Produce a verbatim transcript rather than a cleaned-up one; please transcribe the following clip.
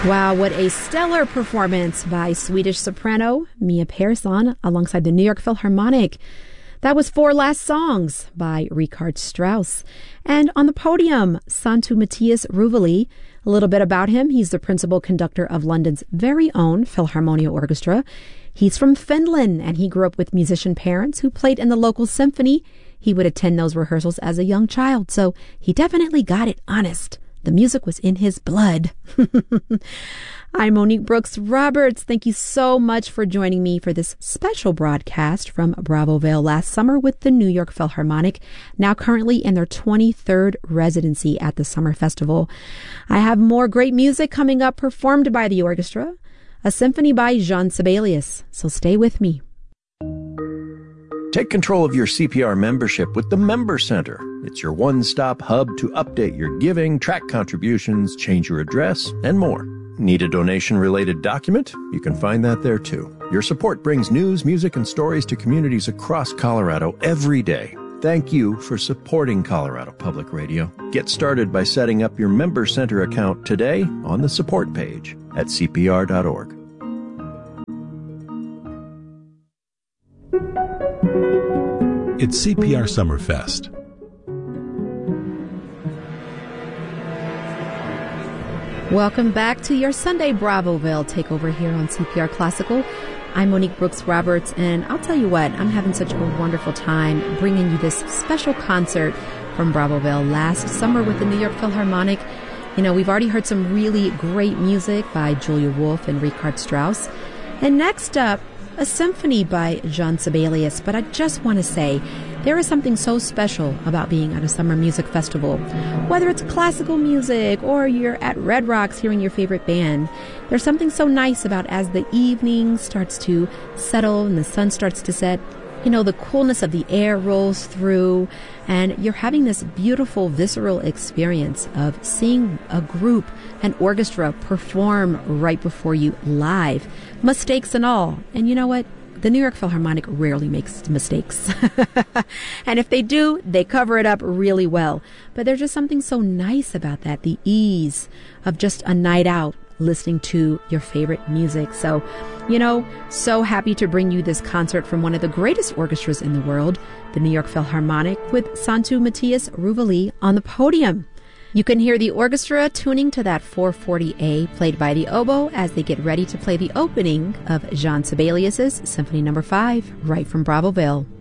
Wow, what a stellar performance by Swedish soprano Mia Persson alongside the New York Philharmonic. That was Four Last Songs by Richard Strauss. And on the podium, Santtu Matias Ruvali. A little bit about him. He's the principal conductor of London's very own Philharmonia Orchestra. He's from Finland, and he grew up with musician parents who played in the local symphony. He would attend those rehearsals as a young child, so he definitely got it honest. The music was in his blood. I'm Monique Brooks Roberts. Thank you so much for joining me for this special broadcast from Bravo Vale last summer with the New York Philharmonic, now currently in their twenty-third residency at the Summer Festival. I have more great music coming up performed by the orchestra, a symphony by Jean Sibelius, so stay with me. Take control of your C P R membership with the Member Center. It's your one-stop hub to update your giving, track contributions, change your address, and more. Need a donation-related document? You can find that there, too. Your support brings news, music, and stories to communities across Colorado every day. Thank you for supporting Colorado Public Radio. Get started by setting up your Member Center account today on the support page at C P R dot org. It's C P R Summerfest. Welcome back to your Sunday Bravoville takeover here on C P R Classical. I'm Monique Brooks Roberts, and I'll tell you what, I'm having such a wonderful time bringing you this special concert from Bravoville last summer with the New York Philharmonic. You know, we've already heard some really great music by Julia Wolf and Richard Strauss. And next up, a symphony by Jean Sibelius. But I just want to say, there is something so special about being at a summer music festival. Whether it's classical music or you're at Red Rocks hearing your favorite band, there's something so nice about as the evening starts to settle and the sun starts to set, you know, the coolness of the air rolls through, and you're having this beautiful, visceral experience of seeing a group, an orchestra, perform right before you live, mistakes and all. And you know what? The New York Philharmonic rarely makes mistakes. And if they do, they cover it up really well. But there's just something so nice about that, the ease of just a night out listening to your favorite music. So, you know, so happy to bring you this concert from one of the greatest orchestras in the world, the New York Philharmonic, with Santtu Matias Ruvali on the podium. You can hear the orchestra tuning to that four forty A played by the oboe as they get ready to play the opening of Jean Sibelius's Symphony Number five right from Bravo Vale.